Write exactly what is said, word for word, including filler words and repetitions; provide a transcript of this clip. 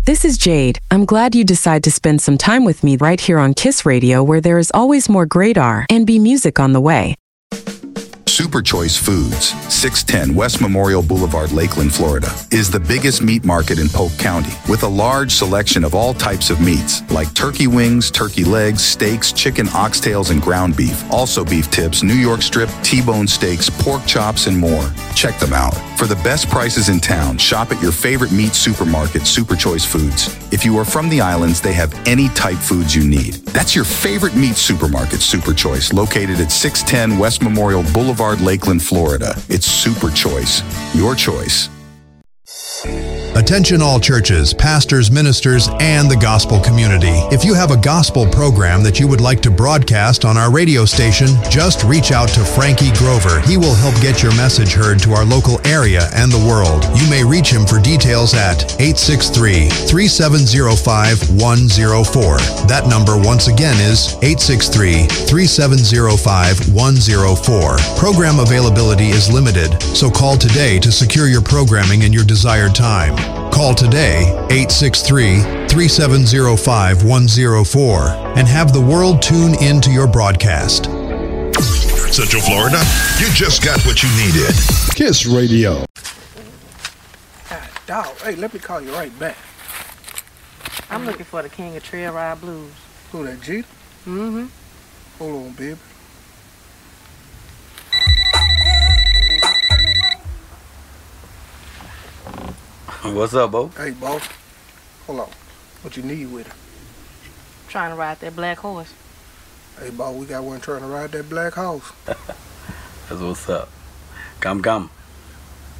This is Jade. I'm glad you decide to spend some time with me right here on Kiss Radio, where there is always more great R and B music on the way. Super Choice Foods, six ten West Memorial Boulevard, Lakeland, Florida, is the biggest meat market in Polk County, with a large selection of all types of meats, like turkey wings, turkey legs, steaks, chicken oxtails, and ground beef. Also beef tips, New York strip, T-bone steaks, pork chops, and more. Check them out. For the best prices in town, shop at your favorite meat supermarket, Super Choice Foods. If you are from the islands, they have any type foods you need. That's your favorite meat supermarket, Super Choice, located at six ten West Memorial Boulevard, Lakeland, Florida. It's Super Choice. Your choice. Attention all churches, pastors, ministers, and the gospel community. If you have a gospel program that you would like to broadcast on our radio station, just reach out to Frankie Grover. He will help get your message heard to our local area and the world. You may reach him for details at eight six three, three seven zero five, one zero four. That number once again is eight six three, three seven zero five, one zero four. Program availability is limited, so call today to secure your programming in your desired time. Call today, eight six three, three seven zero five, one zero four, and have the world tune into your broadcast. Central Florida, you just got what you needed. Kiss Radio. God, dog, hey, let me call you right back. I'm looking for the King of Trail Ride Blues. Who, that Jeter? Mm-hmm. Hold on, baby. What's up, Bo? Hey, boss. Hold on. What you need with her? Trying to ride that black horse. Hey, boss, we got one trying to ride that black horse. That's what's up. Come, come.